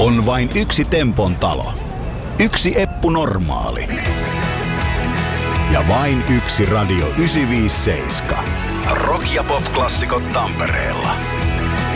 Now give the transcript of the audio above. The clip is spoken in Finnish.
On vain yksi Tempon talo. Yksi Eppu Normaali. Ja vain yksi Radio 957. Rock- ja pop-klassikot Tampereella.